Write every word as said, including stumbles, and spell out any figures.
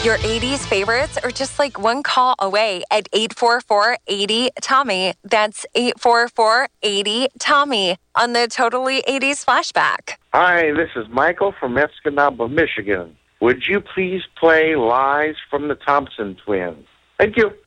Your eighties favorites are just like one call away at eight four four, eight zero, Tommy. That's eight four four, eight zero, Tommy on the Totally eighties Flashback. Hi, this is Michael from Escanaba, Michigan. Would you please play Lies from the Thompson Twins? Thank you.